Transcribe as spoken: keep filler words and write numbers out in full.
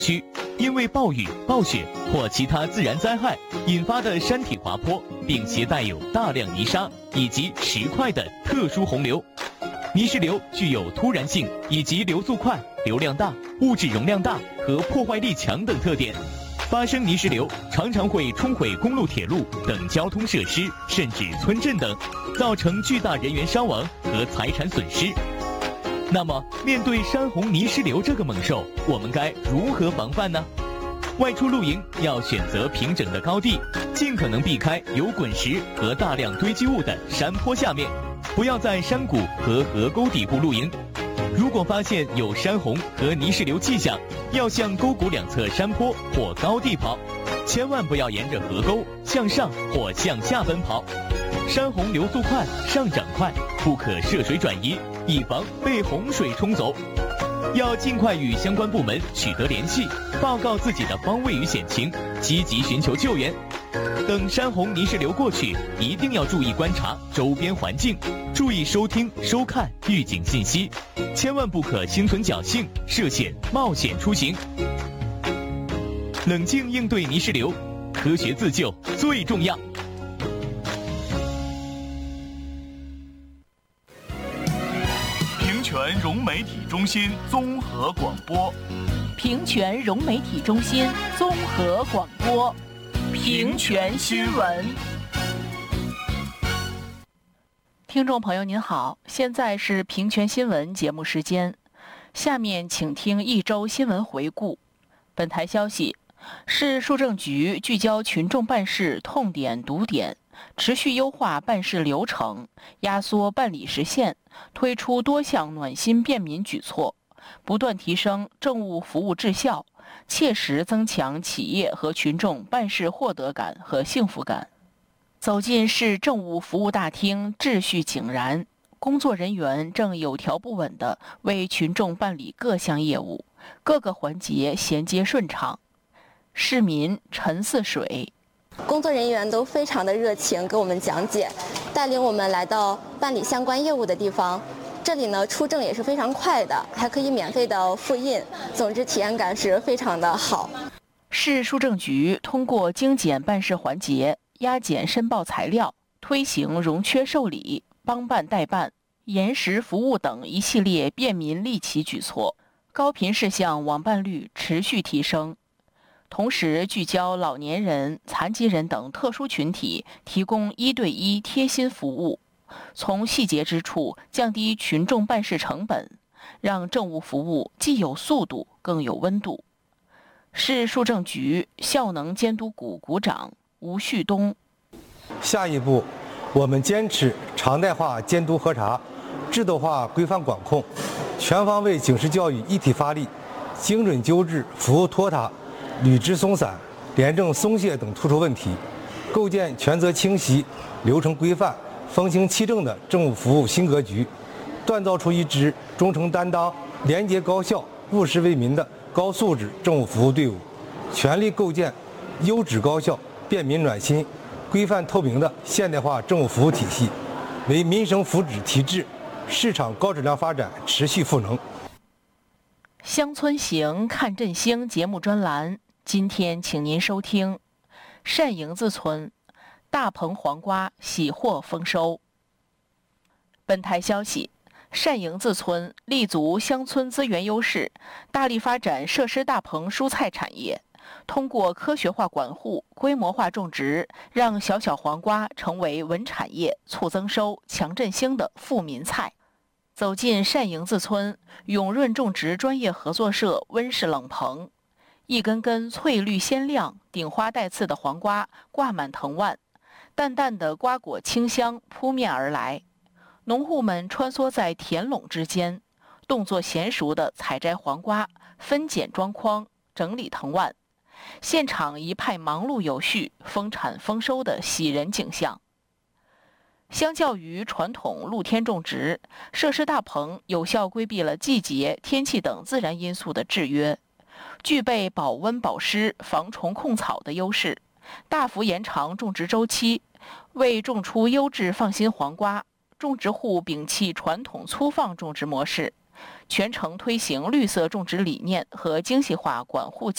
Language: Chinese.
区，因为暴雨、暴雪或其他自然灾害引发的山体滑坡，并携带有大量泥沙以及石块的特殊洪流。泥石流具有突然性以及流速快、流量大、物质容量大和破坏力强等特点。发生泥石流常常会冲毁公路、铁路等交通设施，甚至村镇等，造成巨大人员伤亡和财产损失。那么，面对山洪泥石流这个猛兽，我们该如何防范呢？外出露营要选择平整的高地，尽可能避开有滚石和大量堆积物的山坡下面，不要在山谷和河沟底部露营。如果发现有山洪和泥石流迹象，要向沟谷两侧山坡或高地跑，千万不要沿着河沟向上或向下奔跑。山洪流速快，上涨快，不可涉水转移，以防被洪水冲走。要尽快与相关部门取得联系，报告自己的方位与险情，积极寻求救援。等山洪泥石流过去，一定要注意观察周边环境，注意收听、收看预警信息，千万不可心存侥幸，涉险冒险出行。冷静应对泥石流，科学自救最重要。 平泉融媒体中心综合广播， 平泉融媒体中心综合广播，平泉新闻。听众朋友您好，现在是平泉新闻节目时间，下面请听一周新闻回顾。本台消息，市数政局聚焦群众办事痛点堵点，持续优化办事流程，压缩办理时限，推出多项暖心便民举措，不断提升政务服务质效，切实增强企业和群众办事获得感和幸福感。走进市政务服务大厅，秩序井然，工作人员正有条不紊地为群众办理各项业务，各个环节衔接顺畅。市民陈似水， 工作人员都非常的热情，给我们讲解，带领我们来到办理相关业务的地方。这里呢，出证也是非常快的，还可以免费的复印，总之体验感是非常的好。 市数政局通过精简办事环节、压减申报材料、推行容缺受理、帮办代办、延时服务等一系列便民利企举措，高频事项网办率持续提升。同时聚焦老年人、残疾人等特殊群体，提供一对一贴心服务，从细节之处降低群众办事成本，让政务服务既有速度更有温度。市数政局效能监督股股长吴旭东， 下一步，我们坚持常态化监督核查，制度化规范管控，全方位警示教育一体发力，精准纠治服务拖沓、履职松散、廉政松懈等突出问题，构建权责清晰、流程规范、风行气正的政务服务新格局，锻造出一支忠诚担当、廉洁高效、务实为民的高素质政务服务队伍，全力构建优质高效、便民暖心、规范透明的现代化政务服务体系，为民生福祉提质、市场高质量发展持续赋能。 乡村行看振兴节目专栏，今天请您收听单营子村大棚黄瓜喜获丰收。本台消息，单营子村立足乡村资源优势，大力发展设施大棚蔬菜产业，通过科学化管护、规模化种植，让小小黄瓜成为稳产业、促增收、强振兴的富民菜。走进单营子村永润种植专业合作社温室冷棚，一根根翠绿鲜亮、顶花带刺的黄瓜挂满藤蔓，淡淡的瓜果清香扑面而来。农户们穿梭在田垄之间，动作娴熟地采摘黄瓜，分拣装筐，整理藤蔓，现场一派忙碌有序、丰产丰收的喜人景象。相较于传统露天种植，设施大棚有效规避了季节、天气等自然因素的制约，具备保温保湿、防虫控草的优势，大幅延长种植周期，为种出优质放心黄瓜，种植户摒弃传统粗放种植模式，全程推行绿色种植理念和精细化管护